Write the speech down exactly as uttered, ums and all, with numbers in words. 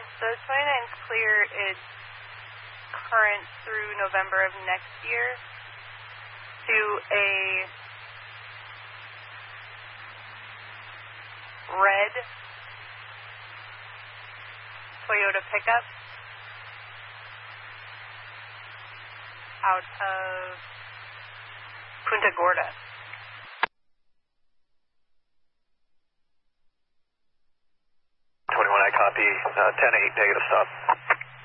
the twenty-ninth clear is current through November of next year to a red Toyota pickup out of Punta Gorda. twenty-one, I copy. Uh, ten eight, negative stop.